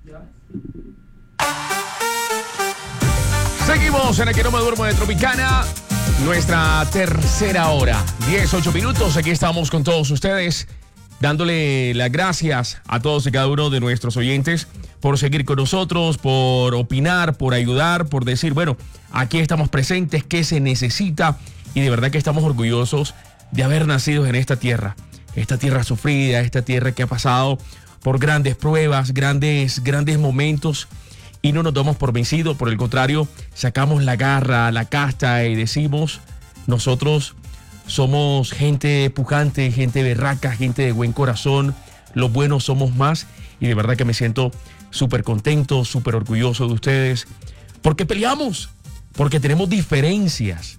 Seguimos en el que no me duermo de Tropicana. Nuestra tercera hora, 18 minutos. Aquí estamos con todos ustedes, dándole las gracias a todos y cada uno de nuestros oyentes por seguir con nosotros, por opinar, por ayudar, por decir, bueno, aquí estamos presentes, qué se necesita. Y de verdad que estamos orgullosos de haber nacido en esta tierra sufrida, esta tierra que ha pasado por grandes pruebas, grandes momentos. Y no nos damos por vencidos, por el contrario, sacamos la garra, la casta y decimos, nosotros somos gente pujante, gente berraca, gente de buen corazón, los buenos somos más. Y de verdad que me siento súper contento, súper orgulloso de ustedes, porque peleamos, porque tenemos diferencias.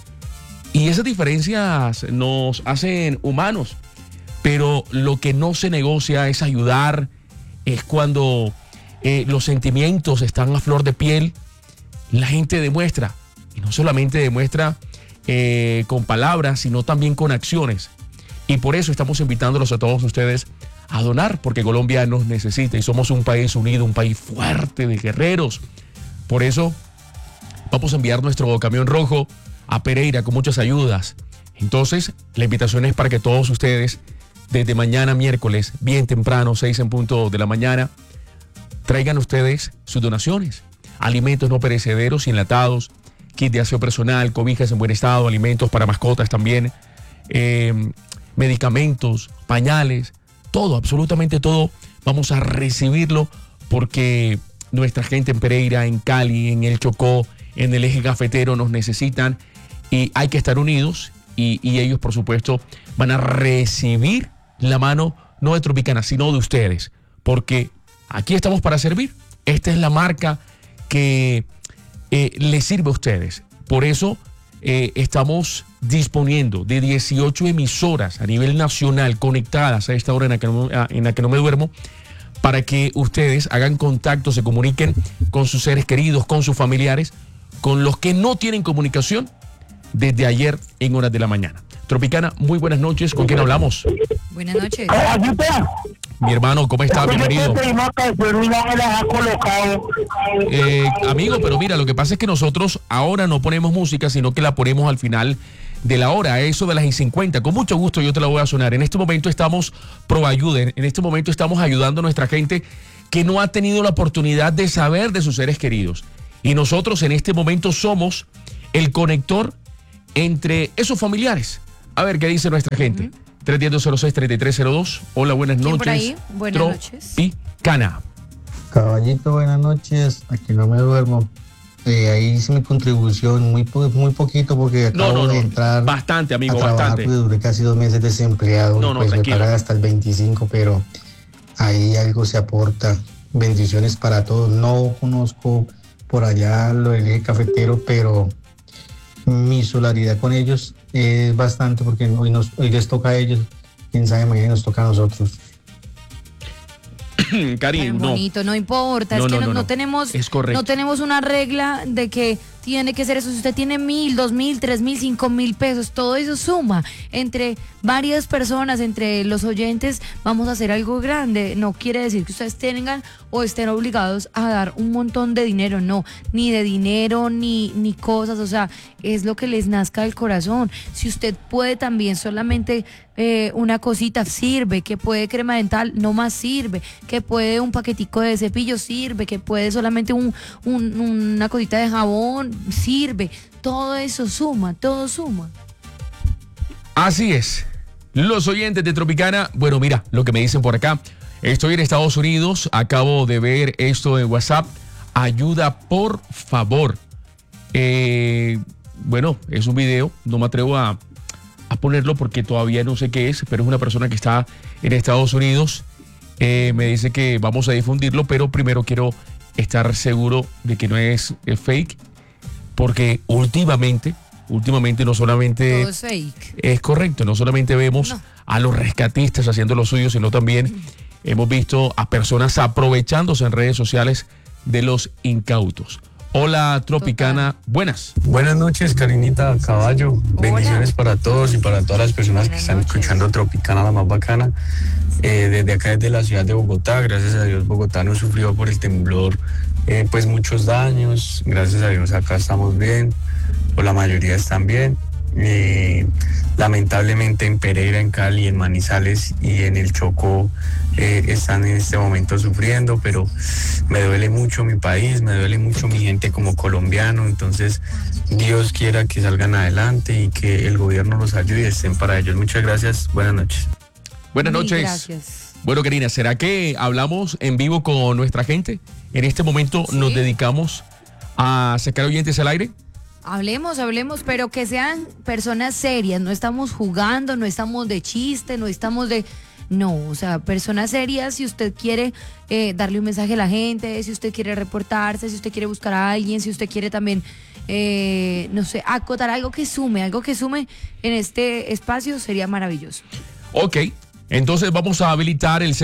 Y esas diferencias nos hacen humanos, pero lo que no se negocia es ayudar, es cuando los sentimientos están a flor de piel, la gente demuestra, y no solamente demuestra con palabras, sino también con acciones. Y por eso estamos invitándolos a todos ustedes a donar, porque Colombia nos necesita y somos un país unido, un país fuerte de guerreros. Por eso vamos a enviar nuestro camión rojo a Pereira con muchas ayudas. Entonces, la invitación es para que todos ustedes, desde mañana miércoles, bien temprano, 6 en punto de la mañana, traigan ustedes sus donaciones, alimentos no perecederos y enlatados, kit de aseo personal, cobijas en buen estado, alimentos para mascotas también, medicamentos, pañales, todo, absolutamente todo, vamos a recibirlo porque nuestra gente en Pereira, en Cali, en el Chocó, en el eje cafetero nos necesitan y hay que estar unidos y ellos, por supuesto, van a recibir la mano no de Tropicana, sino de ustedes, porque aquí estamos para servir. Esta es la marca que les sirve a ustedes. Por eso estamos disponiendo de 18 emisoras a nivel nacional conectadas a esta hora en la que no me duermo, para que ustedes hagan contacto, se comuniquen con sus seres queridos, con sus familiares, con los que no tienen comunicación desde ayer en horas de la mañana. Tropicana, muy buenas noches. ¿Con quién hablamos? Buenas noches. Mi hermano, ¿cómo está? Bienvenido. Amigo, pero mira, lo que pasa es que nosotros ahora no ponemos música, sino que la ponemos al final de la hora, a eso de las 50. Con mucho gusto yo te la voy a sonar. En este momento estamos pro ayuda, en este momento estamos ayudando a nuestra gente que no ha tenido la oportunidad de saber de sus seres queridos. Y nosotros en este momento somos el conector entre esos familiares. A ver qué dice nuestra gente. 310-206-3302. Hola, buenas noches. Por ahí? Buenas noches. Tropicana. Caballito, buenas noches. Aquí no me duermo. Ahí hice mi contribución, muy poquito, porque acabo de entrar. Bastante, amigo, a trabajar, bastante. Pues, duré casi 2 meses desempleado. Pues me pagan hasta el 25, pero ahí algo se aporta. Bendiciones para todos. No conozco por allá lo del eje cafetero, pero mi solidaridad con ellos es bastante, porque hoy les toca a ellos, quién sabe, mañana nos toca a nosotros. Cariño, no. Bonito, no importa, es que no tenemos, es correcto. No tenemos una regla de que tiene que ser eso. Si usted tiene 1,000, 2,000, 3,000, 5,000 pesos, todo eso suma entre varias personas, entre los oyentes, vamos a hacer algo grande. No quiere decir que ustedes tengan o estén obligados a dar un montón de dinero, no, ni de dinero, ni cosas, o sea, es lo que les nazca del corazón. Si usted puede también solamente una cosita sirve, que puede crema dental, no más sirve, que puede un paquetico de cepillo sirve, que puede solamente una cosita de jabón sirve, todo eso suma, todo suma. Así es. Los oyentes de Tropicana, bueno, mira lo que me dicen por acá. Estoy en Estados Unidos, acabo de ver esto en WhatsApp. Ayuda, por favor. Bueno, es un video, no me atrevo a ponerlo porque todavía no sé qué es, pero es una persona que está en Estados Unidos. Me dice que vamos a difundirlo, pero primero quiero estar seguro de que no es fake, porque últimamente no solamente todo es fake. Es correcto, no solamente vemos a los rescatistas haciendo lo suyo, sino también hemos visto a personas aprovechándose en redes sociales de los incautos. Hola, Tropicana. Buenas. Buenas noches, Karinita Caballo. Bendiciones para todos y para todas las personas que están escuchando Tropicana, la más bacana. Desde acá, desde la ciudad de Bogotá, gracias a Dios, Bogotá no sufrió por el temblor pues muchos daños. Gracias a Dios, acá estamos bien, o la mayoría están bien. Lamentablemente en Pereira, en Cali, en Manizales y en el Chocó están en este momento sufriendo, pero me duele mucho mi país, me duele mucho mi gente como colombiano. Entonces Dios quiera que salgan adelante y que el gobierno los ayude y estén para ellos. Muchas gracias, buenas noches. Buenas noches. Gracias. Bueno, Karina, ¿será que hablamos en vivo con nuestra gente? En este momento nos dedicamos a sacar oyentes al aire. Hablemos, pero que sean personas serias, no estamos jugando, no estamos de chiste, no estamos de... No, o sea, personas serias, si usted quiere darle un mensaje a la gente, si usted quiere reportarse, si usted quiere buscar a alguien, si usted quiere también, no sé, acotar algo que sume en este espacio, sería maravilloso. Ok, entonces vamos a habilitar el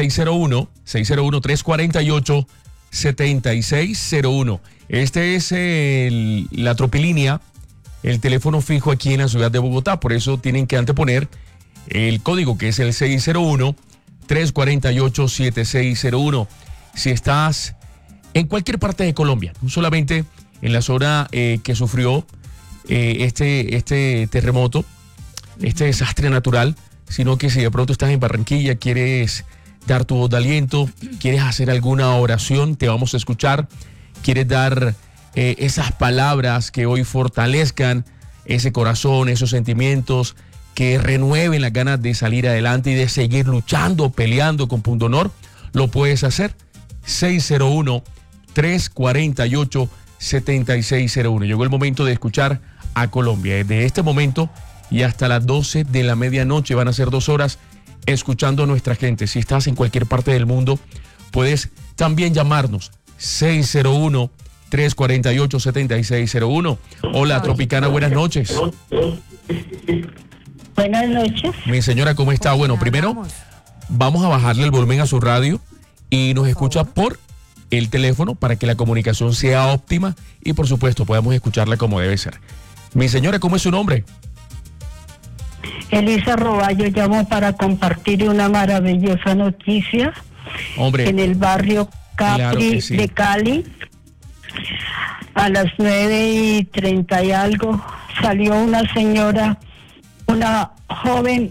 601-348-7601. Este es la Tropilínea, el teléfono fijo aquí en la ciudad de Bogotá. Por eso tienen que anteponer el código, que es el 601-348-7601. Si estás en cualquier parte de Colombia, no solamente en la zona que sufrió este terremoto, este desastre natural, sino que si de pronto estás en Barranquilla, quieres dar tu voz de aliento, quieres hacer alguna oración, te vamos a escuchar. Quieres dar esas palabras que hoy fortalezcan ese corazón, esos sentimientos, que renueven las ganas de salir adelante y de seguir luchando, peleando con punto honor, lo puedes hacer. 601-348-7601. Llegó el momento de escuchar a Colombia. Desde este momento y hasta las 12 de la medianoche van a ser 2 horas escuchando a nuestra gente. Si estás en cualquier parte del mundo, puedes también llamarnos. 601-348-7601. Hola, Tropicana, buenas noches. Buenas noches. Mi señora, ¿cómo está? Bueno, primero vamos a bajarle el volumen a su radio y nos escucha por el teléfono para que la comunicación sea óptima y por supuesto podamos escucharla como debe ser. Mi señora, ¿cómo es su nombre? Elisa Roballo, llamo para compartir una maravillosa noticia. Hombre, en el barrio Capri, claro sí, de Cali, a las 9:30 y algo, salió una señora, una joven,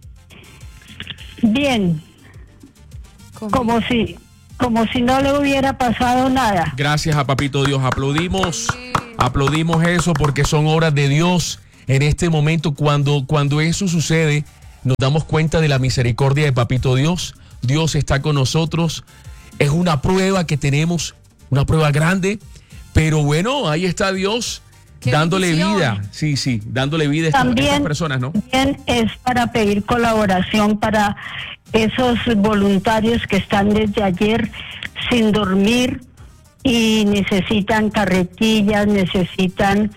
bien, como si no le hubiera pasado nada. Gracias a Papito Dios, aplaudimos eso porque son obras de Dios. En este momento, cuando eso sucede, nos damos cuenta de la misericordia de Papito Dios. Dios está con nosotros. Es una prueba que tenemos, una prueba grande, pero bueno, ahí está Dios dándole vida. Sí, dándole vida a estas personas, ¿no? También es para pedir colaboración para esos voluntarios que están desde ayer sin dormir y necesitan carretillas, necesitan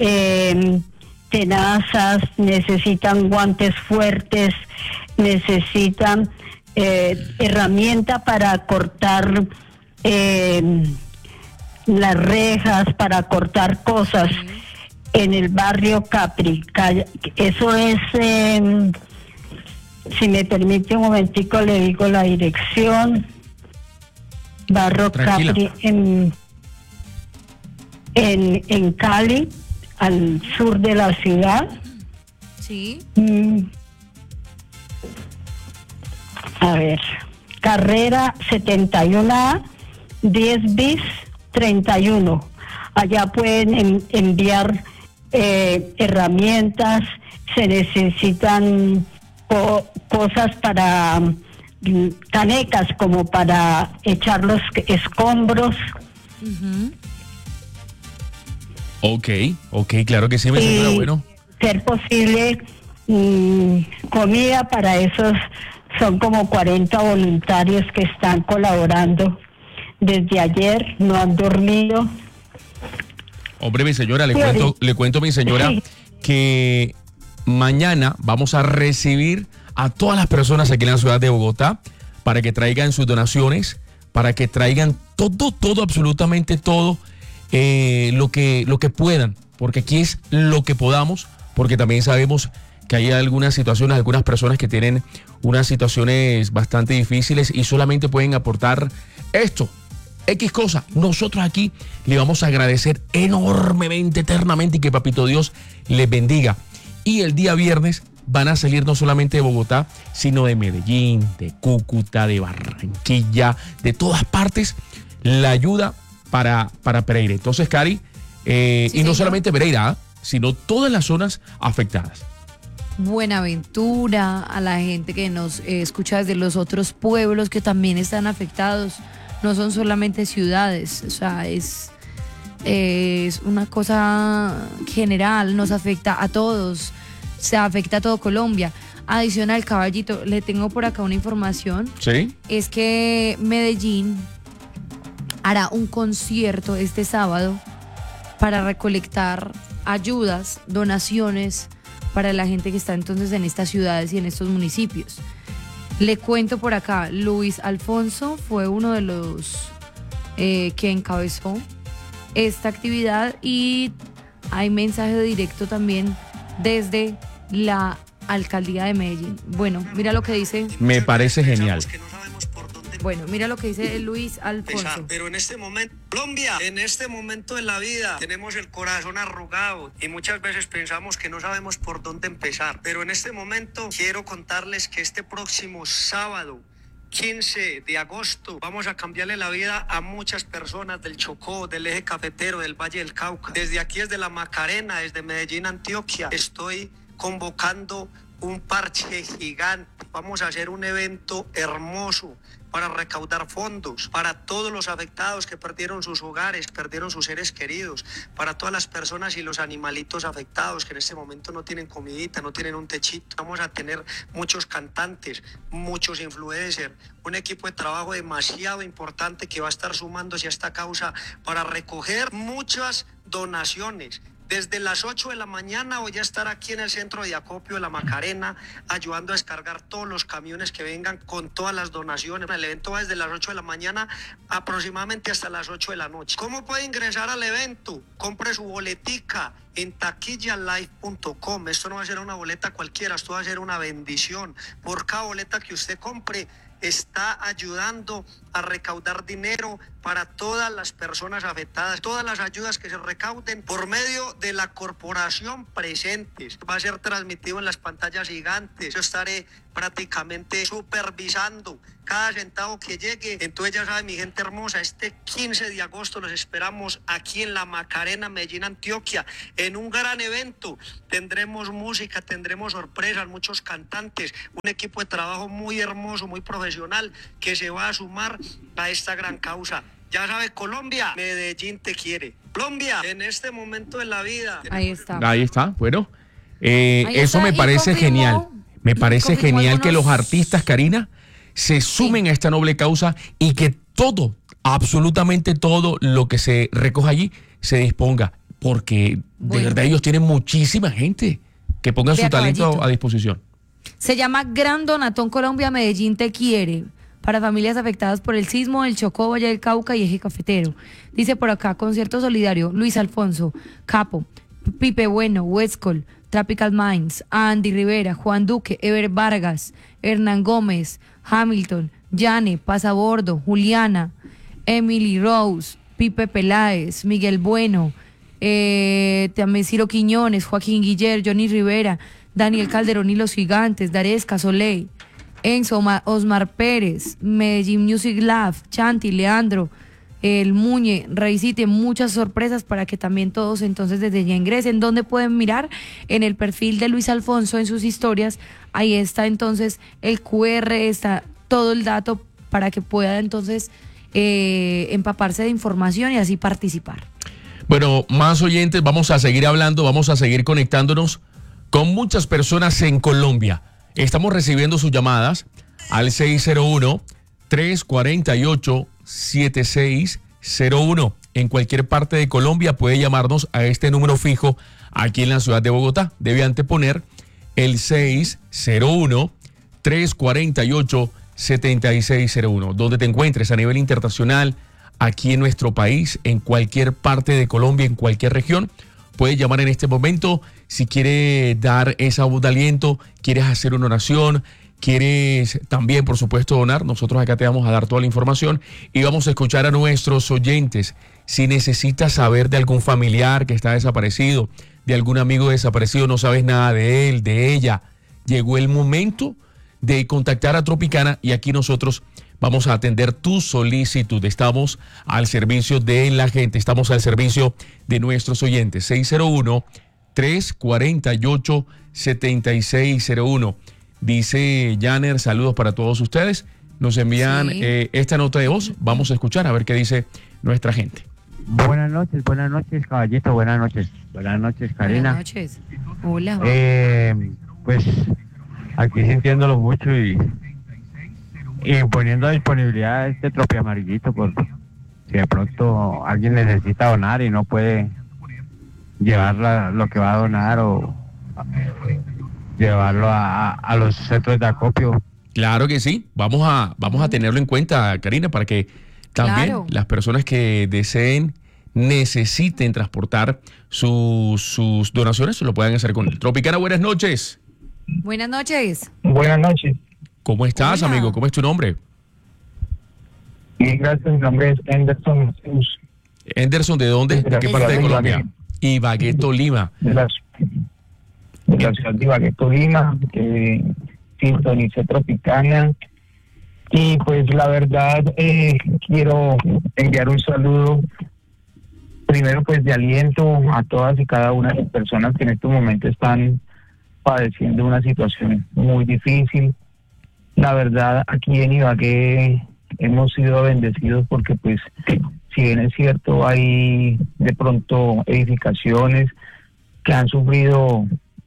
tenazas, necesitan guantes fuertes, necesitan herramienta para cortar las rejas, para cortar cosas en el barrio Capri. Eso es, si me permite un momentico, le digo la dirección. Barrio Capri en Cali, al sur de la ciudad. Sí. A ver, carrera 71A, 10 bis 31. Allá pueden enviar herramientas, se necesitan cosas para canecas como para echar los escombros. Ok, claro que sí, mi señora, bueno. Ser posible comida para esos, son como 40 voluntarios que están colaborando desde ayer, no han dormido. Hombre, mi señora, le cuento, mi señora, que mañana vamos a recibir a todas las personas aquí en la ciudad de Bogotá para que traigan sus donaciones, para que traigan todo, absolutamente todo, lo que puedan, porque aquí es lo que podamos, porque también sabemos que hay algunas situaciones, algunas personas que tienen unas situaciones bastante difíciles y solamente pueden aportar esto, X cosa. Nosotros aquí le vamos a agradecer enormemente, eternamente, y que Papito Dios les bendiga. Y el día viernes van a salir no solamente de Bogotá, sino de Medellín, de Cúcuta, de Barranquilla, de todas partes, la ayuda para Pereira. Entonces, Cari, y no solamente Pereira, sino todas las zonas afectadas. Buenaventura, a la gente que nos escucha desde los otros pueblos que también están afectados. No son solamente ciudades, o sea, es una cosa general, nos afecta a todos, se afecta a todo Colombia. Adicional, Caballito, le tengo por acá una información. Sí. Es que Medellín hará un concierto este sábado para recolectar ayudas, donaciones para la gente que está entonces en estas ciudades y en estos municipios. Le cuento por acá, Luis Alfonso fue uno de los que encabezó esta actividad y hay mensaje directo también desde la alcaldía de Medellín. Bueno, mira lo que dice. Me parece genial. Bueno, mira lo que dice Luis Alfonso. Pero en este momento, Colombia, en este momento de la vida, tenemos el corazón arrugado y muchas veces pensamos que no sabemos por dónde empezar. Pero en este momento quiero contarles que este próximo sábado, 15 de agosto, vamos a cambiarle la vida a muchas personas del Chocó, del eje cafetero, del Valle del Cauca. Desde aquí, desde la Macarena, desde Medellín, Antioquia, estoy convocando un parche gigante. Vamos a hacer un evento hermoso para recaudar fondos para todos los afectados que perdieron sus hogares, perdieron sus seres queridos, para todas las personas y los animalitos afectados que en este momento no tienen comidita, no tienen un techito. Vamos a tener muchos cantantes, muchos influencers, un equipo de trabajo demasiado importante que va a estar sumándose a esta causa para recoger muchas donaciones. Desde las 8 de la mañana voy a estar aquí en el centro de acopio de la Macarena, ayudando a descargar todos los camiones que vengan con todas las donaciones. El evento va desde las 8 de la mañana aproximadamente hasta las 8 de la noche. ¿Cómo puede ingresar al evento? Compre su boletica en taquillalive.com. Esto no va a ser una boleta cualquiera, esto va a ser una bendición. Por cada boleta que usted compre, está ayudando a recaudar dinero para todas las personas afectadas. Todas las ayudas que se recauden por medio de la corporación Presentes va a ser transmitido en las pantallas gigantes. Yo estaré prácticamente supervisando cada centavo que llegue. Entonces ya saben, mi gente hermosa, este 15 de agosto los esperamos aquí en la Macarena, Medellín, Antioquia, en un gran evento. Tendremos música, tendremos sorpresas, muchos cantantes, un equipo de trabajo muy hermoso, muy profesional que se va a sumar a esta gran causa. Ya sabe, Colombia, Medellín te quiere. Colombia, en este momento de la vida. Ahí está. Ahí está, bueno. Eso me parece genial. Me parece genial que los artistas, Karina, se sumen a esta noble causa y que todo, absolutamente todo lo que se recoja allí se disponga. Porque de verdad ellos tienen muchísima gente que pongan su talento a disposición. Se llama Gran Donatón Colombia, Medellín te quiere, para familias afectadas por el sismo del Chocó, Valle del Cauca y eje cafetero. Dice por acá, concierto solidario, Luis Alfonso, Capo, Pipe Bueno, Westcol, Tropical Minds, Andy Rivera, Juan Duque, Ever Vargas, Hernán Gómez, Hamilton, Yane, Pasabordo, Juliana, Emily Rose, Pipe Peláez, Miguel Bueno, también Ciro Quiñones, Joaquín Guiller, Johnny Rivera, Daniel Calderón y los Gigantes, Daresca, Soleil, Enzo, Osmar Pérez, Medellín Music Lab, Chanti, Leandro, El Muñe, Reisite, muchas sorpresas para que también todos entonces desde ya ingresen. ¿Dónde pueden mirar? En el perfil de Luis Alfonso, en sus historias, ahí está entonces el QR, está todo el dato para que pueda entonces empaparse de información y así participar. Bueno, más oyentes, vamos a seguir hablando, vamos a seguir conectándonos con muchas personas en Colombia. Estamos recibiendo sus llamadas al 601-348-7601. En cualquier parte de Colombia puede llamarnos a este número fijo aquí en la ciudad de Bogotá. Debe anteponer el 601-348-7601. Donde te encuentres a nivel internacional, aquí en nuestro país, en cualquier parte de Colombia, en cualquier región. Puedes llamar en este momento si quieres dar esa voz de aliento, quieres hacer una oración, quieres también, por supuesto, donar. Nosotros acá te vamos a dar toda la información y vamos a escuchar a nuestros oyentes. Si necesitas saber de algún familiar que está desaparecido, de algún amigo desaparecido, no sabes nada de él, de ella, llegó el momento de contactar a Tropicana y aquí nosotros vamos a atender tu solicitud. Estamos al servicio de la gente, estamos al servicio de nuestros oyentes. 601-348-7601. Dice Janer, saludos para todos ustedes. Nos envían esta nota de voz. Vamos a escuchar a ver qué dice nuestra gente. Buenas noches, caballito. Buenas noches, Karina. Buenas noches. Hola. Pues aquí sintiéndolo mucho y poniendo a disponibilidad este Tropi Amarillito por si de pronto alguien necesita donar y no puede llevar lo que va a donar o llevarlo a los centros de acopio. Claro que sí, vamos a tenerlo en cuenta, Karina, para que también las personas que deseen, necesiten transportar sus donaciones lo puedan hacer con él. Tropicana, buenas noches. Buenas noches. Buenas noches. ¿Cómo estás, Hola. amigo? ¿Cómo es tu nombre? Y gracias, mi nombre es Anderson. Anderson, ¿de dónde? ¿De qué parte de Colombia? Ibagué, Tolima. De la ciudad de Ibagué, Tolima, que sintonicé Tropicana. Y pues la verdad quiero enviar un saludo primero pues de aliento a todas y cada una de las personas que en este momento están padeciendo una situación muy difícil. La verdad, aquí en Ibagué hemos sido bendecidos porque pues si bien es cierto hay de pronto edificaciones que han sufrido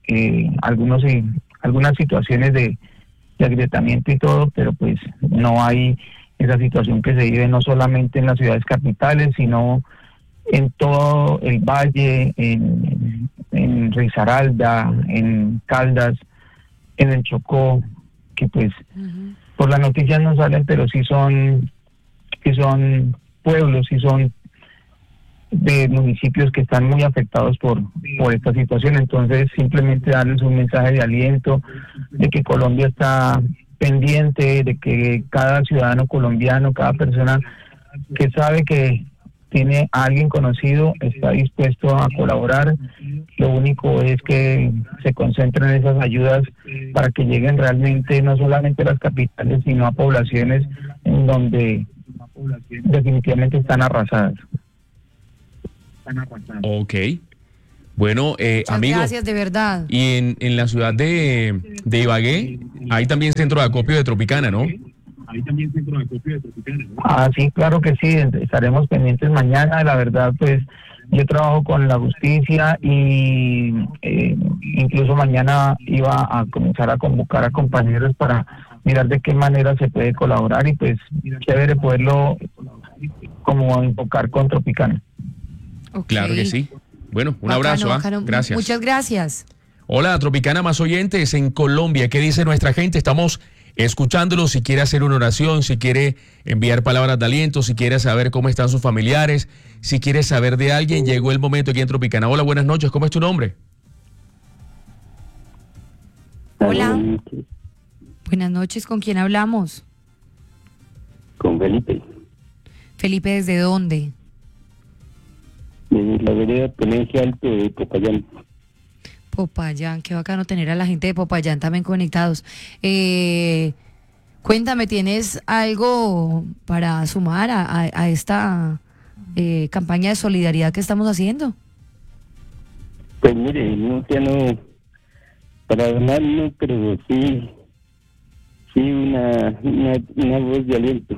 algunas situaciones de agrietamiento y todo, pero pues no hay esa situación que se vive no solamente en las ciudades capitales, sino en todo el valle, en Risaralda, en Caldas, en el Chocó, que pues por las noticias no salen, pero sí son pueblos, sí son de municipios que están muy afectados por esta situación. Entonces simplemente darles un mensaje de aliento, de que Colombia está pendiente, de que cada ciudadano colombiano, cada persona que sabe que tiene a alguien conocido está dispuesto a colaborar. Lo único es que se concentren en esas ayudas para que lleguen realmente no solamente a las capitales, sino a poblaciones en donde definitivamente están arrasadas. Ok. Bueno, Muchas amigo. gracias, de verdad. Y en la ciudad de Ibagué hay también centro de acopio de Tropicana, ¿no? Ah, sí, claro que sí, estaremos pendientes mañana. La verdad, pues yo trabajo con la justicia y incluso mañana iba a comenzar a convocar a compañeros para mirar de qué manera se puede colaborar y pues chévere poderlo como enfocar con Tropicana. Okay. Claro que sí. Bueno, un Bacano, abrazo. bacano. Gracias. Muchas gracias. Hola, Tropicana, más oyentes en Colombia. ¿Qué dice nuestra gente? Estamos escuchándolo. Si quiere hacer una oración, si quiere enviar palabras de aliento, si quiere saber cómo están sus familiares, si quiere saber de alguien, llegó el momento aquí en Tropicana. Hola, buenas noches. ¿Cómo es tu nombre? Hola. Buenas noches. ¿Con quién hablamos? Con Felipe. Felipe, ¿desde dónde? De la vereda Tenencia Alto de Popayán. Popayán, qué bacano tener a la gente de Popayán también conectados. Cuéntame, ¿tienes algo para sumar a esta campaña de solidaridad que estamos haciendo? Pues mire, no, ya no, para donar no, pero sí una voz de aliento.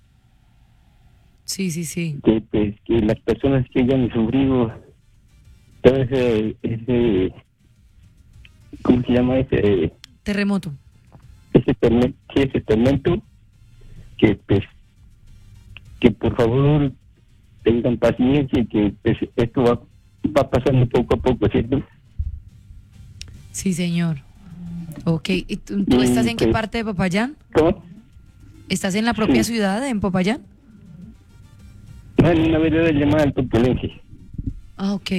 Sí. Que pues que las personas que hayan sufrido todo ese ¿cómo se llama ese? Terremoto. Ese tormento, que pues que por favor tengan paciencia y que pues, esto va pasando poco a poco, ¿cierto? Sí, señor. Ok, ¿y tú estás en qué parte de Popayán? ¿Cómo? ¿Estás en la propia ciudad, en Popayán? No, en una vereda llamada Alto Pelencia. Ah, ok.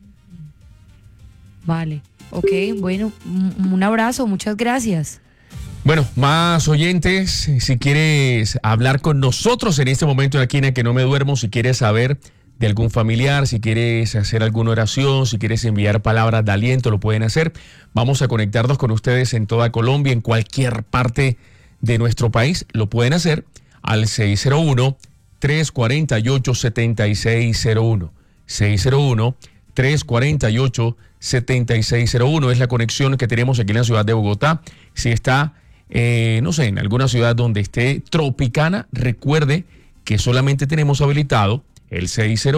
Vale. Ok, bueno, un abrazo, muchas gracias. Bueno, más oyentes, si quieres hablar con nosotros en este momento aquí en Que No Me Duermo, si quieres saber de algún familiar, si quieres hacer alguna oración, si quieres enviar palabras de aliento, lo pueden hacer. Vamos a conectarnos con ustedes en toda Colombia, en cualquier parte de nuestro país, lo pueden hacer al 601-348-7601. 601-348-7601 es la conexión que tenemos aquí en la ciudad de Bogotá. Si está, no sé, en alguna ciudad donde esté Tropicana, recuerde que solamente tenemos habilitado el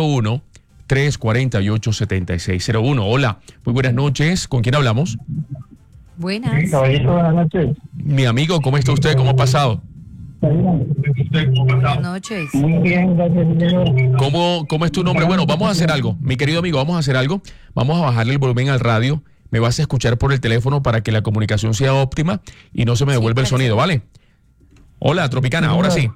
601-348-7601. Hola, muy buenas noches. ¿Con quién hablamos? Buenas. Caballito, buenas noches. Mi amigo, ¿cómo está usted? ¿Cómo ha pasado? Buenas noches. Muy bien, gracias, señor. ¿Cómo es tu nombre? Bueno, vamos a hacer algo. Mi querido amigo, vamos a hacer algo. Vamos a bajarle el volumen al radio. Me vas a escuchar por el teléfono para que la comunicación sea óptima y no se me devuelva el sonido, ¿vale? Hola, Tropicana, ahora sí.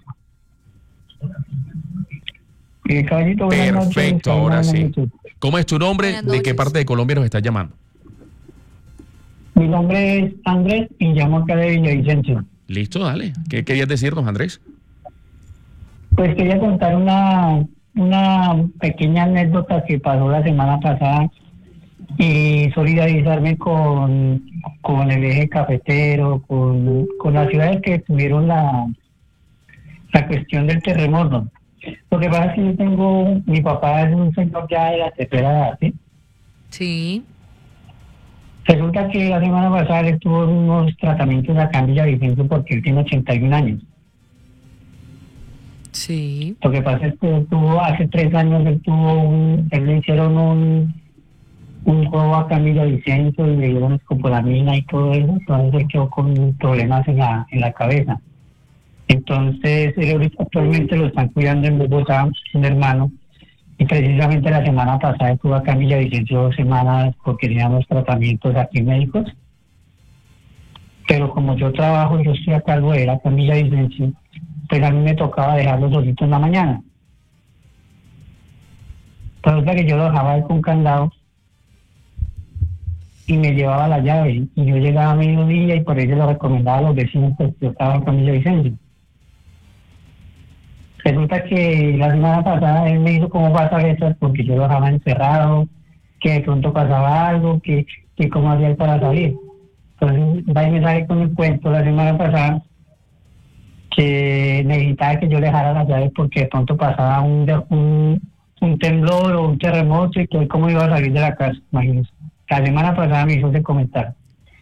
Caballito, buenas noches. Perfecto, ahora sí. ¿Cómo es tu nombre? Buenas ¿De qué noches. parte de Colombia nos estás llamando? Mi nombre es Andrés y llamo acá de Villavicencio. Listo, dale. ¿Qué querías decirnos, Andrés? Pues quería contar una pequeña anécdota que pasó la semana pasada y solidarizarme con el eje cafetero, con las ciudades que tuvieron la cuestión del terremoto. Lo que pasa es que yo tengo, mi papá es un señor ya de la tercera edad, ¿sí? Sí. Resulta que la semana pasada él tuvo unos tratamientos acá en Villavicencio porque él tiene 81 años. Sí. Lo que pasa es que él tuvo, hace 3 años él le hicieron un juego acá en Villavicencio y le dieron escopolamina y todo eso, entonces él quedó con problemas en la cabeza. Entonces él ahorita actualmente lo están cuidando en Bogotá, un hermano, y precisamente la semana pasada estuvo acá en Villavicencio 2 semanas porque teníamos tratamientos aquí médicos, pero como yo trabajo, yo estoy a cargo de él acá en Villavicencio, pues a mí me tocaba dejarlo solito en la mañana. Resulta que yo lo dejaba con candado y me llevaba la llave y yo llegaba a mediodía y por eso lo recomendaba a los vecinos pues yo estaba acá en Villavicencio. Resulta que la semana pasada él me hizo como pataletas porque yo lo dejaba encerrado, que de pronto pasaba algo, que cómo hacía él para salir. Entonces va y me sale con el cuento la semana pasada que necesitaba que yo le dejara las llaves porque de pronto pasaba un temblor o un terremoto y que cómo iba a salir de la casa, imagínense. La semana pasada me hizo ese comentario.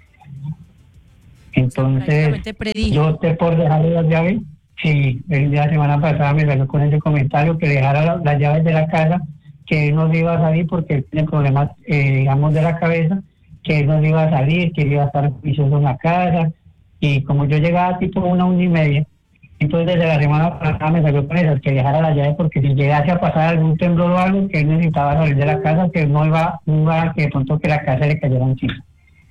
Entonces yo opté por dejarle las llaves. Sí, la semana pasada me salió con ese comentario que dejara las llaves de la casa, que él no se iba a salir porque él tiene problemas, digamos, de la cabeza, que él no se iba a salir, que él iba a estar juicioso en la casa. Y como yo llegaba tipo 1:30, entonces desde la semana pasada me salió con eso, que dejara las llaves porque si llegase a pasar algún temblor o algo, que él necesitaba salir de la casa, que no iba que de pronto que la casa le cayera encima.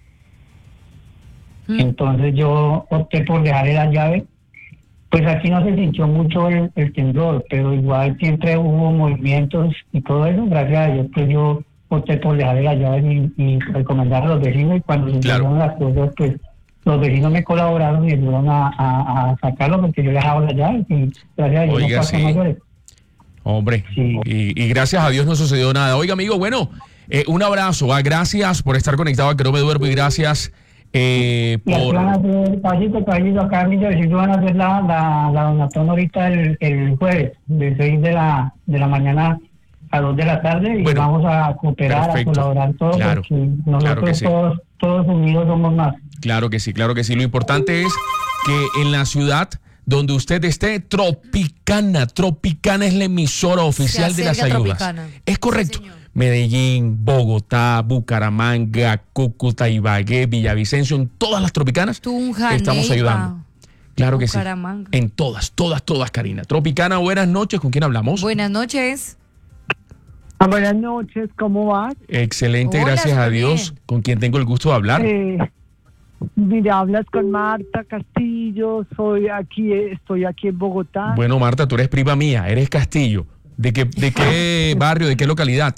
Entonces yo opté por dejarle las llaves. Pues aquí no se sintió mucho el temblor, pero igual siempre hubo movimientos y todo eso. Gracias a Dios, pues yo opté por dejarle las llaves y recomendar a los vecinos. Y cuando se hicieron las cosas, pues los vecinos me colaboraron y ayudaron a sacarlo porque yo dejaba las llaves y gracias a Dios Oiga, no pasó sí. mayores. Hombre, Sí. y gracias a Dios no sucedió nada. Oiga, amigo, bueno, un abrazo. Gracias por estar conectado a Que No Me Duermo y gracias Y aquí van a hacer, caballito, acá en Villavicencio van a hacer la donatón ahorita el jueves, de 6 de la mañana a 2 de la tarde, y Bueno, vamos a cooperar, perfecto. a colaborar todos, Claro, porque nosotros claro que sí. todos unidos somos más. Claro que sí, claro que sí. Lo importante es que en la ciudad donde usted esté, Tropicana es la emisora oficial de las acerca ayudas. Tropicana. Es correcto. Sí, señor. Medellín, Bogotá, Bucaramanga, Cúcuta, Ibagué, Villavicencio, en todas las tropicanas Tunja, estamos Neiva, ayudando. Claro que sí. Bucaramanga. En todas, Karina. Tropicana, buenas noches. ¿Con quién hablamos? Buenas noches. Buenas noches, ¿cómo vas? Excelente, Hola, gracias a súper Dios. bien. ¿Con quién tengo el gusto de hablar? Mira, hablas con Marta Castillo, estoy aquí en Bogotá. Bueno, Marta, tú eres prima mía, eres Castillo. ¿De qué barrio, de qué localidad?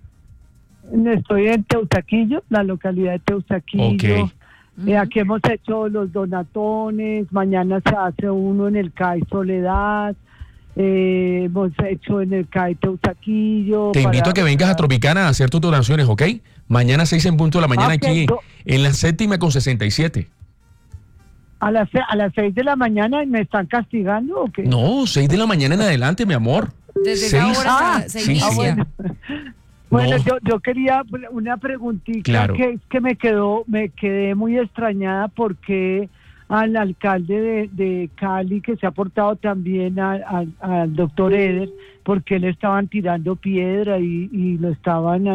Estoy en Teusaquillo, la localidad de Teusaquillo. Aquí hemos hecho los donatones, mañana se hace uno en el CAI Soledad, hemos hecho en el CAI Teusaquillo. Te invito a que vengas a Tropicana a hacer tus donaciones, ¿ok? Mañana 6 en punto de la mañana aquí en la 7ª con 67. ¿A las 6 de la mañana me están castigando o qué? No, 6 de la mañana en adelante, mi amor. Desde esa hora se inicia. Bueno, No. yo quería una preguntita. Claro. que me quedé muy extrañada porque al alcalde de Cali, que se ha portado también al doctor Eder, porque le estaban tirando piedra y lo estaban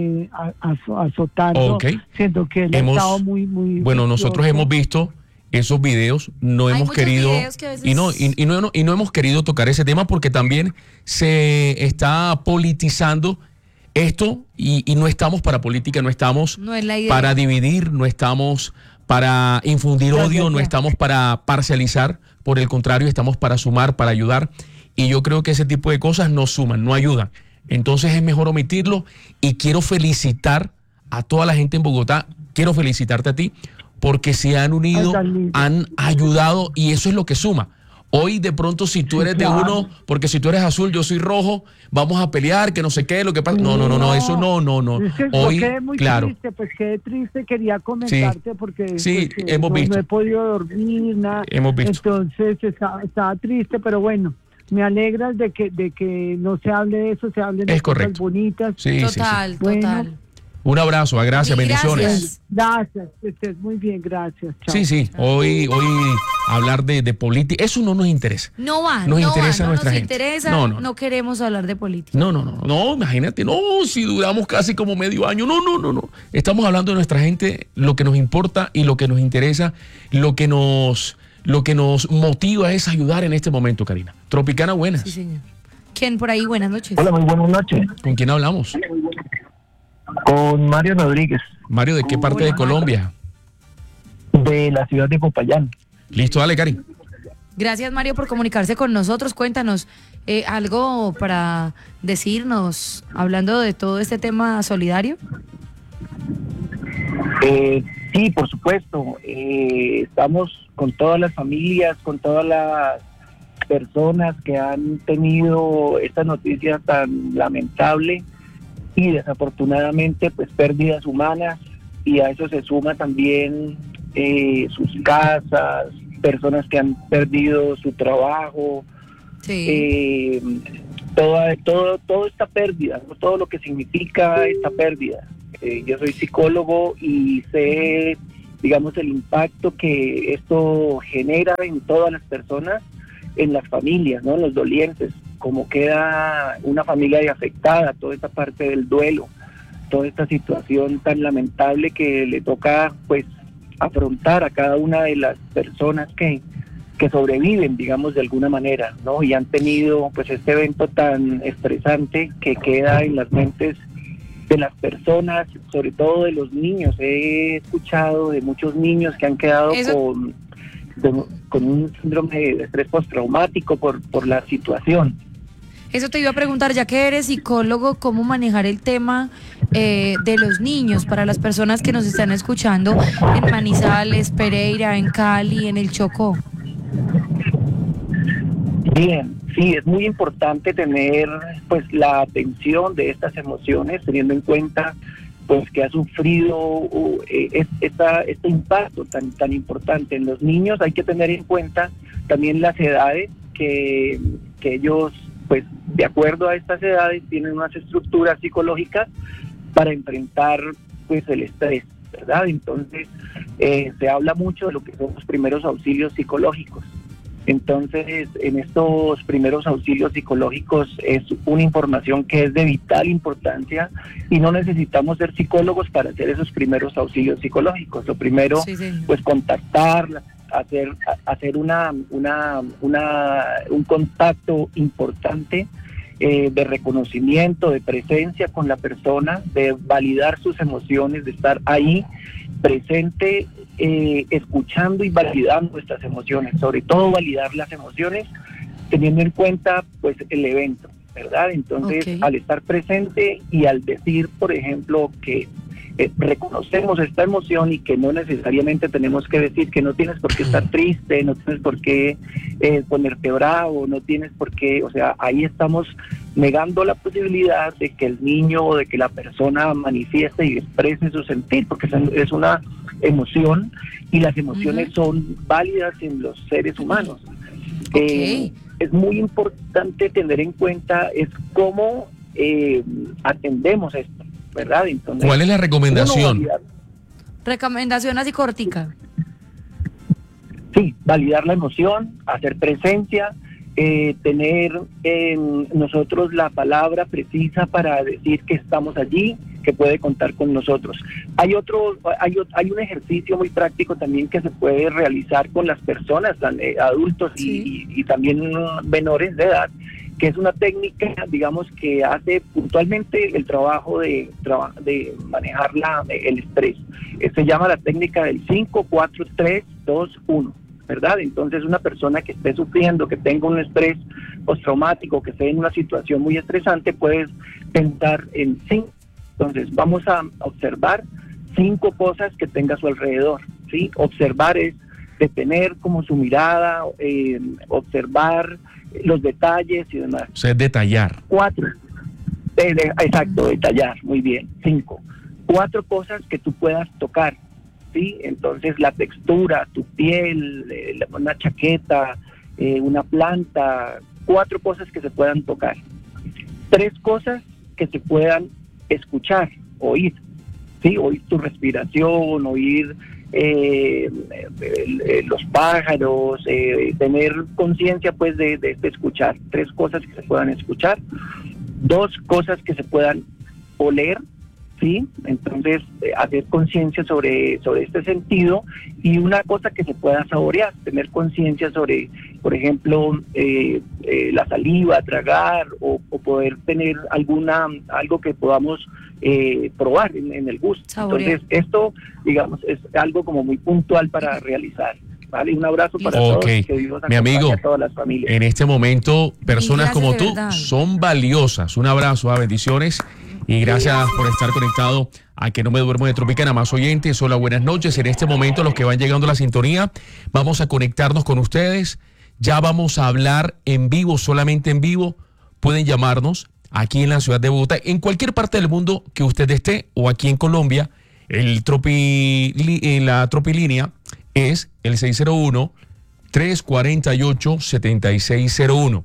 azotando, siendo que él ha estado muy bueno, nosotros hemos visto esos videos, no Hay hemos muchos querido videos que a veces- y no hemos querido tocar ese tema porque también se está politizando esto y no estamos para política, no estamos No es la idea. para dividir, no estamos para infundir odio, no estamos para parcializar, por el contrario, estamos para sumar, para ayudar, y yo creo que ese tipo de cosas no suman, no ayudan. Entonces es mejor omitirlo, y quiero felicitar a toda la gente en Bogotá, quiero felicitarte a ti, porque se han unido, han ayudado, y eso es lo que suma. Hoy de pronto si tú eres de uno, porque si tú eres azul, yo soy rojo, vamos a pelear, que no sé qué, lo que pasa. No, eso no. Es que Hoy, yo quedé muy claro. triste, pues quedé triste, quería comentarte porque Sí, pues, hemos visto. no he podido dormir, nada. Hemos visto. Entonces estaba triste, pero bueno, me alegras de que no se hable de eso, se hable de Es cosas correcto. bonitas. Sí, Total. Un abrazo, gracias, Mil bendiciones. Gracias, que estés muy bien, gracias. Chao. Sí, hoy hablar de política, eso no nos interesa. No va, Nos no interesa va, no nuestra nos gente. interesa, No. no queremos hablar de política. No, imagínate, si duramos casi como medio año, no. Estamos hablando de nuestra gente, lo que nos importa y lo que nos interesa, lo que nos motiva es ayudar en este momento, Karina. Tropicana, buenas. Sí, señor. ¿Quién por ahí? Buenas noches. Hola, muy buenas noches. ¿Con quién hablamos? Con Mario Rodríguez, Mario, ¿de qué parte de Colombia? de la ciudad de Popayán. Listo, dale, Cari. Gracias, Mario, por comunicarse con nosotros. Cuéntanos algo para decirnos, hablando de todo este tema solidario. Sí, por supuesto. Estamos con todas las familias, con todas las personas que han tenido esta noticia tan lamentable y desafortunadamente pues pérdidas humanas, y a eso se suma también sus casas, personas que han perdido su trabajo, todo esta pérdida, ¿no? Todo lo que significa esta pérdida. Yo soy psicólogo y sé, digamos, el impacto que esto genera en todas las personas, en las familias, ¿no? En los dolientes, como queda una familia afectada, toda esta parte del duelo, toda esta situación tan lamentable que le toca pues afrontar a cada una de las personas que sobreviven, digamos, de alguna manera, ¿no? Y han tenido pues este evento tan estresante que queda en las mentes de las personas, sobre todo de los niños. He escuchado de muchos niños que han quedado con un síndrome de estrés postraumático por la situación. Eso te iba a preguntar, ya que eres psicólogo, ¿cómo manejar el tema de los niños para las personas que nos están escuchando en Manizales, Pereira, en Cali, en el Chocó? Bien, sí, es muy importante tener pues la atención de estas emociones, teniendo en cuenta pues que ha sufrido este impacto tan importante en los niños. Hay que tener en cuenta también las edades que ellos, pues de acuerdo a estas edades, tienen unas estructuras psicológicas para enfrentar pues el estrés, ¿verdad? Entonces se habla mucho de lo que son los primeros auxilios psicológicos. Entonces, en estos primeros auxilios psicológicos es una información que es de vital importancia y no necesitamos ser psicólogos para hacer esos primeros auxilios psicológicos. Lo primero, pues contactar, hacer un contacto importante de reconocimiento, de presencia con la persona, de validar sus emociones, de estar ahí presente, escuchando y validando estas emociones, sobre todo validar las emociones teniendo en cuenta pues el evento. ¿verdad? Entonces, al estar presente y al decir, por ejemplo, que reconocemos esta emoción y que no necesariamente tenemos que decir que no tienes por qué estar triste, no tienes por qué ponerte bravo, no tienes por qué, o sea, ahí estamos negando la posibilidad de que el niño o de que la persona manifieste y exprese su sentir, porque es una emoción y las emociones son válidas en los seres humanos. Es muy importante tener en cuenta es cómo atendemos esto, ¿verdad? Entonces, ¿cuál es la recomendación? Recomendación así cortica. Sí, validar la emoción, hacer presencia, tener en nosotros la palabra precisa para decir que estamos allí, que puede contar con nosotros. Hay un ejercicio muy práctico también que se puede realizar con las personas, adultos y también menores de edad, que es una técnica, digamos, que hace puntualmente el trabajo de manejar el estrés. Se llama la técnica del 5, 4, 3, 2, 1. ¿Verdad? Entonces una persona que esté sufriendo, que tenga un estrés postraumático, que esté en una situación muy estresante, puede pensar en 5. Entonces vamos a observar 5 cosas que tenga a su alrededor, ¿sí? Observar es detener como su mirada, observar los detalles y demás. O sea, es detallar. 4. Exacto, detallar, muy bien. 5. 4 cosas que tú puedas tocar. ¿Sí? Entonces la textura, tu piel, una chaqueta, una planta, 4 cosas que se puedan tocar. 3 cosas que se puedan escuchar, oír, ¿sí? Oír tu respiración, oír los pájaros, tener conciencia pues de escuchar. 3 cosas que se puedan escuchar. 2 cosas que se puedan oler, ¿sí? Entonces, hacer conciencia sobre este sentido, y una cosa que se pueda saborear, tener conciencia sobre, por ejemplo, la saliva, tragar, o poder tener algo que podamos probar en el gusto. Saborear. Entonces, esto, digamos, es algo como muy puntual para realizar. ¿Vale? Un abrazo para todos. Que Dios mi amigo, a todas las familias. En este momento, personas como tú son valiosas. Un abrazo, bendiciones. Y gracias por estar conectado a Que No Me Duermo de Tropicana. Más oyentes, hola, buenas noches. En este momento, los que van llegando a la sintonía, vamos a conectarnos con ustedes. Ya vamos a hablar en vivo, solamente en vivo. Pueden llamarnos aquí en la ciudad de Bogotá, en cualquier parte del mundo que usted esté, o aquí en Colombia. La Tropilínea es el 601-348-7601.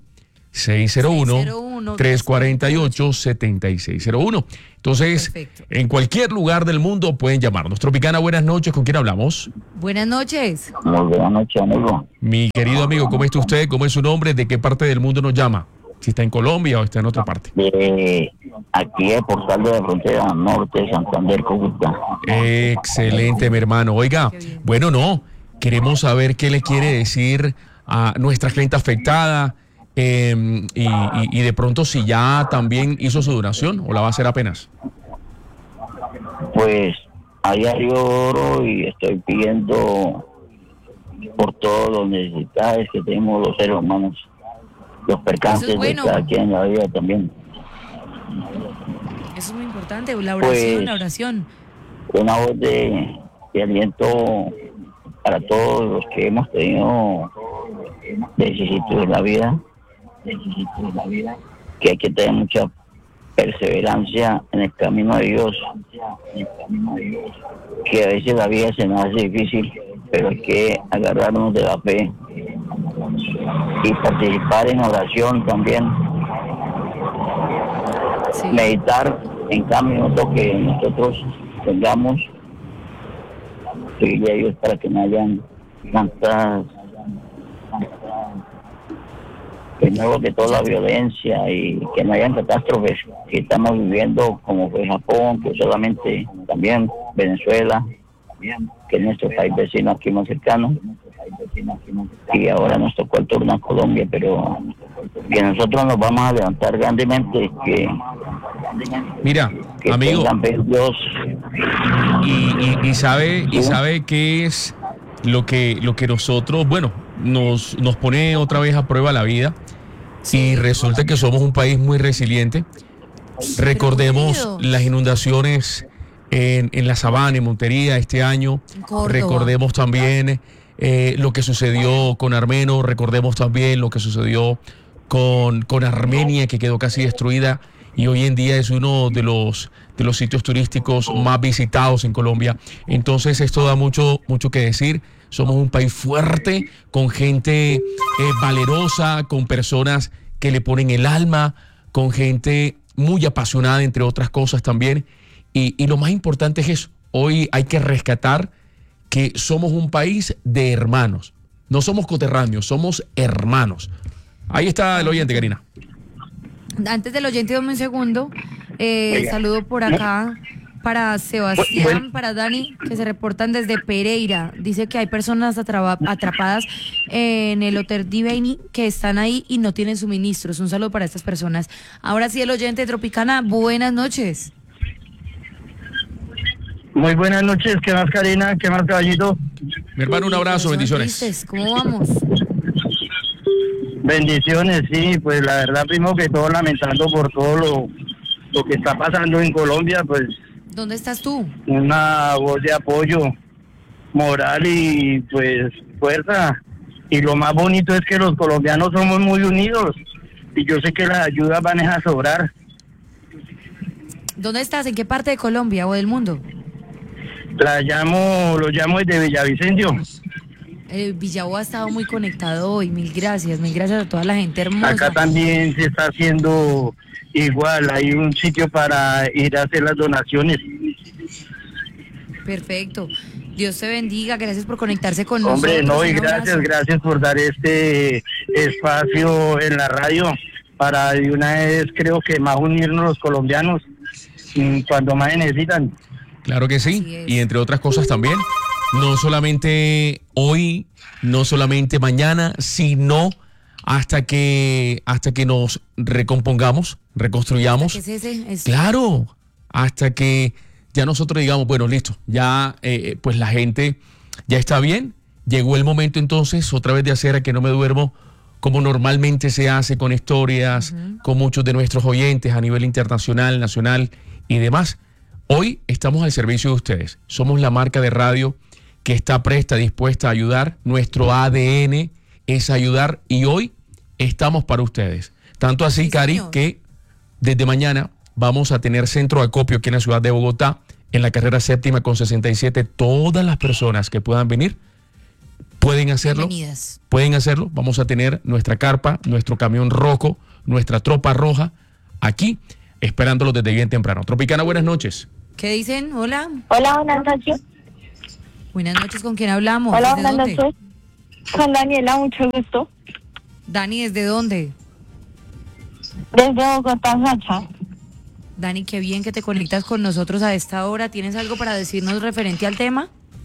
601-348-7601. Entonces, perfecto. En cualquier lugar del mundo pueden llamarnos. Tropicana, buenas noches. ¿Con quién hablamos? Buenas noches. Muy buenas noches, amigo. Mi querido amigo, ¿cómo está usted? ¿Cómo es su nombre? ¿De qué parte del mundo nos llama? Si está en Colombia o está en otra parte. Aquí es Portal de la Frontera Norte, Santander, Cúcuta. Excelente, mi hermano. Oiga, bueno, queremos saber qué le quiere decir a nuestra gente afectada. Y de pronto si ya también hizo su donación o la va a hacer apenas. Pues allá yo oro y estoy pidiendo por todos los necesidades que tenemos los seres humanos, los percances de cada quien en la vida también. Eso es muy importante, la oración, pues, la oración. Una voz de aliento para todos los que hemos tenido vicisitudes en la vida, que hay que tener mucha perseverancia en el camino de Dios, que a veces la vida se nos hace difícil, pero hay que agarrarnos de la fe y participar en oración también, meditar en cada minuto que nosotros tengamos, pedirle a Dios para que no hayan tantas, primero de toda la violencia y que no hayan catástrofes que estamos viviendo, como fue Japón, que solamente también Venezuela, que es nuestro país vecino aquí más cercano, y ahora nos tocó el turno a Colombia, pero que nosotros nos vamos a levantar grandemente, mira, que amigo, Dios. Y sabe qué es lo que nosotros, bueno, nos pone otra vez a prueba la vida, y resulta que somos un país muy resiliente. Recordemos las inundaciones en la Sabana, en Montería este año. Recordemos también lo que sucedió con Armeno. Recordemos también lo que sucedió con Armenia, que quedó casi destruida y hoy en día es uno de los sitios turísticos más visitados en Colombia. Entonces esto da mucho que decir. Somos un país fuerte, con gente valerosa, con personas que le ponen el alma, con gente muy apasionada, entre otras cosas también. Y lo más importante es eso. Hoy hay que rescatar que somos un país de hermanos. No somos coterráneos, somos hermanos. Ahí está el oyente, Karina. Antes del oyente, dame un segundo. Saludo por acá para Sebastián, para Dani, que se reportan desde Pereira. Dice que hay personas atrapadas en el Hotel Diveni que están ahí y no tienen suministros. Un saludo para estas personas. Ahora sí, el oyente de Tropicana, buenas noches. Muy buenas noches. ¿Qué más, Karina? ¿Qué más, caballito? Mi hermano, un abrazo, bendiciones. ¿Cómo vamos? Bendiciones, sí, pues la verdad, primero que todo, lamentando por todo lo que está pasando en Colombia, pues... ¿Dónde estás tú? Una voz de apoyo moral y pues fuerza. Y lo más bonito es que los colombianos somos muy unidos y yo sé que las ayudas van a sobrar. ¿Dónde estás? ¿En qué parte de Colombia o del mundo? Lo llamo desde Villavicencio. Villavo ha estado muy conectado hoy, mil gracias a toda la gente hermosa. Acá también se está haciendo igual, hay un sitio para ir a hacer las donaciones. Perfecto, Dios te bendiga, gracias por conectarse con nosotros. Hombre, no, y gracias por dar este espacio en la radio para de una vez, creo que más unirnos los colombianos cuando más necesitan. Claro que sí, y entre otras cosas también. No solamente hoy, no solamente mañana, sino hasta que nos recompongamos, reconstruyamos. Claro, hasta que ya nosotros digamos, bueno, listo, ya pues la gente ya está bien. Llegó el momento entonces otra vez de hacer A Que No Me Duermo como normalmente se hace, con historias, con muchos de nuestros oyentes a nivel internacional, nacional y demás. Hoy estamos al servicio de ustedes. Somos la marca de radio que está presta, dispuesta a ayudar. Nuestro ADN es ayudar y hoy estamos para ustedes. Tanto así, sí, Cari, que desde mañana vamos a tener centro de acopio aquí en la ciudad de Bogotá, en la carrera séptima con 67. Todas las personas que puedan venir pueden hacerlo. Bienvenidas. Pueden hacerlo. Vamos a tener nuestra carpa, nuestro camión rojo, nuestra tropa roja aquí, esperándolos desde bien temprano. Tropicana, buenas noches. ¿Qué dicen? Hola. Hola, buenas noches. Buenas noches, ¿con quién hablamos? Hola, buenas noches. Con Daniela, mucho gusto. Dani, ¿desde dónde? Desde Bogotá, Sacha. Dani, qué bien que te conectas con nosotros a esta hora. ¿Tienes algo para decirnos referente al tema?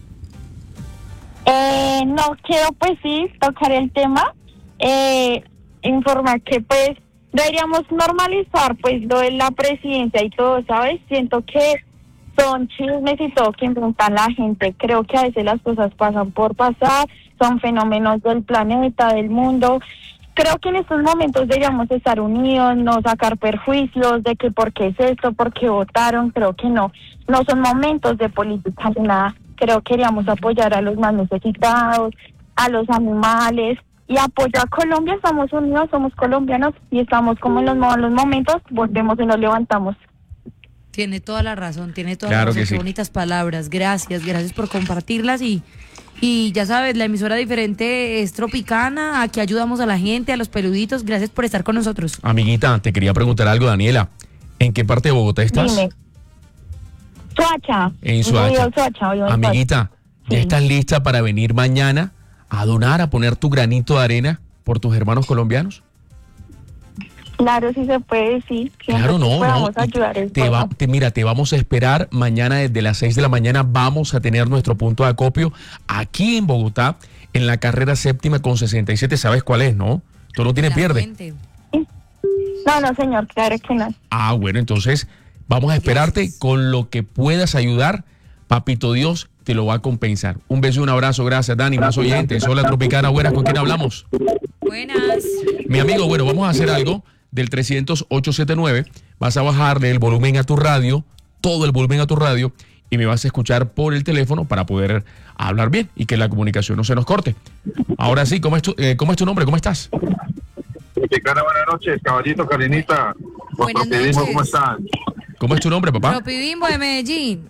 No quiero, pues sí, tocar el tema. Informar que pues deberíamos normalizar pues lo de la presidencia y todo, ¿sabes? Siento que son chismes y todo que inventan la gente. Creo que a veces las cosas pasan por pasar, son fenómenos del planeta, del mundo. Creo que en estos momentos deberíamos estar unidos, no sacar perjuicios de que por qué es esto, por qué votaron. Creo que no son momentos de política ni nada. Creo que queríamos apoyar a los más necesitados, a los animales y apoyar a Colombia. Estamos unidos, somos colombianos y estamos como en los malos momentos, volvemos y nos levantamos. Tiene toda la razón, tiene toda la razón. Qué bonitas palabras. Gracias por compartirlas y ya sabes, la emisora diferente es Tropicana, aquí ayudamos a la gente, a los peluditos. Gracias por estar con nosotros. Amiguita, te quería preguntar algo, Daniela. ¿En qué parte de Bogotá estás? Dime. Soacha. En Soacha. Amiguita, ¿ya estás lista para venir mañana a donar, a poner tu granito de arena por tus hermanos colombianos? Claro, sí se puede, sí. Claro, no. Ayudar, mira, te vamos a esperar mañana desde las 6 de la mañana. Vamos a tener nuestro punto de acopio aquí en Bogotá, en la carrera séptima con 67. ¿Sabes cuál es, no? Tú no tienes pierde. No, señor, claro que no. Ah, bueno, entonces vamos a esperarte con lo que puedas ayudar. Papito Dios te lo va a compensar. Un beso y un abrazo. Gracias, Dani. Más oyentes. Hola, Tropicana. Buenas, ¿con quién hablamos? Buenas. Mi amigo, bueno, vamos a hacer algo del 300-879. Vas a bajarle el volumen a tu radio, todo el volumen a tu radio, y me vas a escuchar por el teléfono para poder hablar bien y que la comunicación no se nos corte. Ahora sí, ¿cómo es tu nombre? ¿Cómo estás? Tropicana, buenas noches, caballito, Karinita. Buenas noches. ¿Cómo están? ¿Cómo es tu nombre, papá? Tropibimbo de Medellín.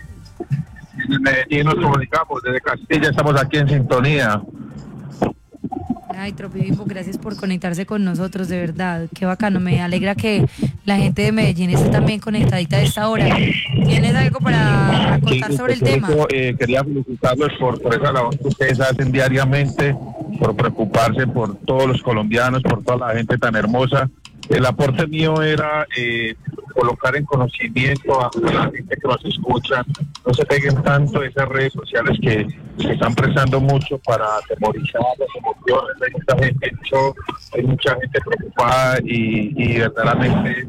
En Medellín nos comunicamos, desde Castilla estamos aquí en sintonía. Ay, Tropibimbo, gracias por conectarse con nosotros, de verdad, qué bacano, me alegra que la gente de Medellín esté también conectadita a esta hora. ¿Tienes algo para contar sobre el tema? Quería felicitarlos por esa labor que ustedes hacen diariamente, por preocuparse por todos los colombianos, por toda la gente tan hermosa. El aporte mío era colocar en conocimiento a la gente que nos escucha, no se peguen tanto esas redes sociales que se están prestando mucho para atemorizar las emociones. Hay mucha gente preocupada y verdaderamente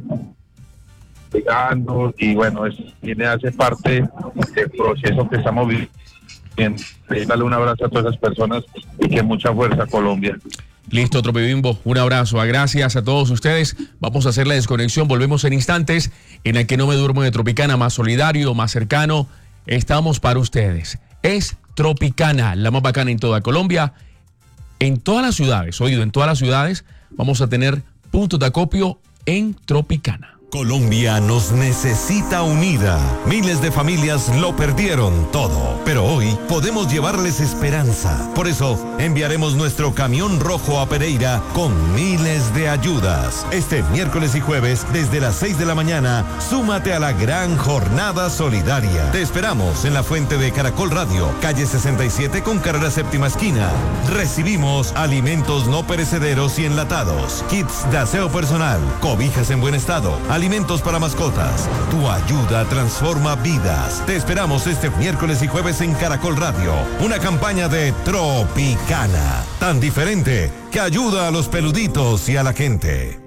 pegando, y bueno, hace parte del proceso que estamos viviendo. Darle un abrazo a todas esas personas y que mucha fuerza, Colombia. Listo, Tropibimbo, un abrazo, gracias a todos ustedes. Vamos a hacer la desconexión, volvemos en instantes en el que no me duermo de Tropicana, más solidario, más cercano. Estamos para ustedes. Es Tropicana, la más bacana en toda Colombia. En todas las ciudades, en todas las ciudades vamos a tener puntos de acopio en Tropicana. Colombia nos necesita unida. Miles de familias lo perdieron todo, pero hoy podemos llevarles esperanza. Por eso enviaremos nuestro camión rojo a Pereira con miles de ayudas. Este miércoles y jueves desde las 6 de la mañana, súmate a la gran jornada solidaria. Te esperamos en la fuente de Caracol Radio, calle 67 con carrera séptima esquina. Recibimos alimentos no perecederos y enlatados, kits de aseo personal, cobijas en buen estado, alimentos para mascotas. Tu ayuda transforma vidas. Te esperamos este miércoles y jueves en Caracol Radio. Una campaña de Tropicana, tan diferente que ayuda a los peluditos y a la gente.